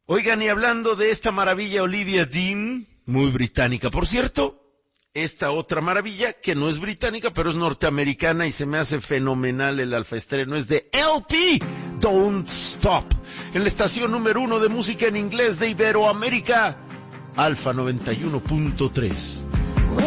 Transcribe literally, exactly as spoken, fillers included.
Oigan, y hablando de esta maravilla Olivia Dean, muy británica, por cierto, esta otra maravilla, que no es británica, pero es norteamericana y se me hace fenomenal el alfaestreno, es de L P, Don't Stop, en la estación número uno de música en inglés de Iberoamérica, Alfa noventa y uno punto tres.